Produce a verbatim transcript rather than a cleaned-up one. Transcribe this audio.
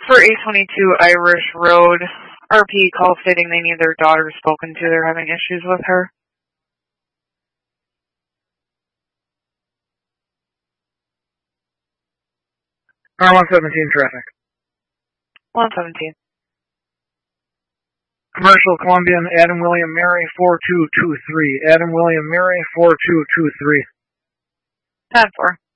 For eight twenty-two Irish Road, R P call stating they need their daughter spoken to. They're having issues with her. R one seventeen traffic. one seventeen. Commercial Columbian, Adam William Mary, four two two three. Adam William Mary, four two two three. ten four.